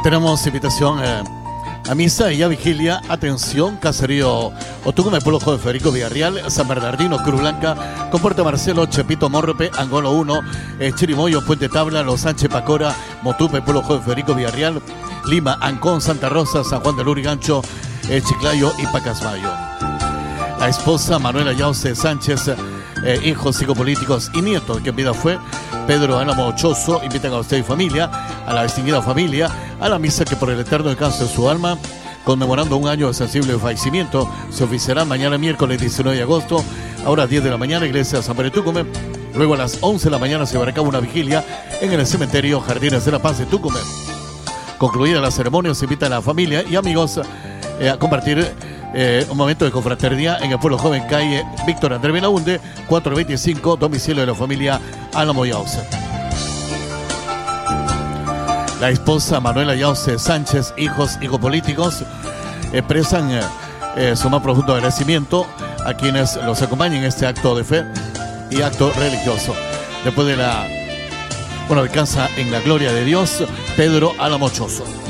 Tenemos invitación a misa y a vigilia. Atención, Caserío Otucumé, Pueblo Joven Federico Villarreal, San Bernardino, Cruz Blanca, Compuerta Marcelo, Chepito Morrope, Angolo 1, Chirimoyo, Puente Tabla, Los Sánchez, Pacora, Motupe, Pueblo Joven Federico Villarreal, Lima, Ancón, Santa Rosa, San Juan del Lurigancho, Chiclayo y Pacasmayo. La esposa Manuela Yauce Sánchez, hijos psicopolíticos y nietos, que en vida fue Pedro Álamo Ochoso, invitan a usted y familia, a la distinguida familia, a la misa que por el eterno descanso de su alma, conmemorando un año de sensible fallecimiento, se oficiará mañana miércoles 19 de agosto, a horas 10 de la mañana, iglesia San Pedro de Tucumán. Luego a las 11 de la mañana se llevará a cabo una vigilia en el cementerio Jardines de la Paz de Tucumán. Concluida la ceremonia, se invita a la familia y amigos a compartir un momento de confraternidad en el Pueblo Joven, calle Víctor Andrés Belaunde, 425, domicilio de la familia Álamo Yauce. La esposa Manuela Yauce Sánchez, hijos políticos, expresan su más profundo agradecimiento a quienes los acompañan en este acto de fe y acto religioso. Después de descansa en la gloria de Dios, Pedro Álamo Ochoso.